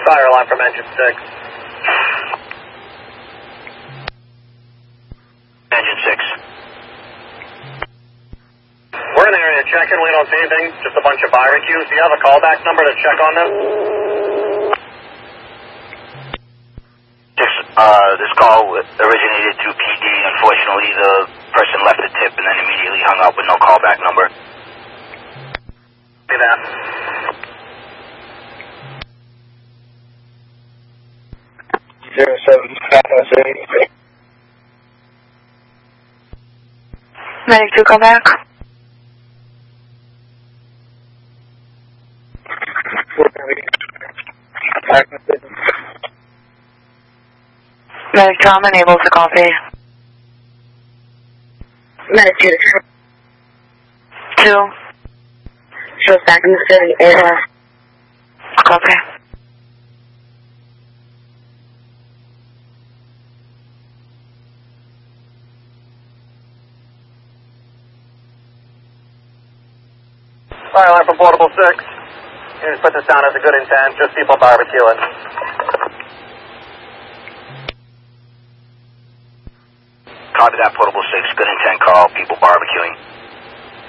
Fire alarm from engine 6. Engine 6. We're in the area checking. We don't see anything. Just a bunch of barbecues. Do you have a callback number to check on them? This call originated through PD. Unfortunately, the person left a tip and then immediately hung up with no callback number. See that. Medic 2, call back. Medic 2, I'm unable to copy. Medic 2. 2. Shows back in the city area. Copy. Fire alarm from Portable 6. You just put this down as a good intent. Just people barbecuing. Copy that, Portable 6. Good intent call. People barbecuing.